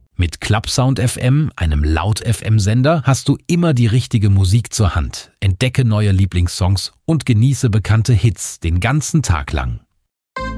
Mit Clubsound FM, einem Laut-FM-Sender, hast du immer die richtige Musik zur Hand. Entdecke neue Lieblingssongs und genieße bekannte Hits den ganzen Tag lang.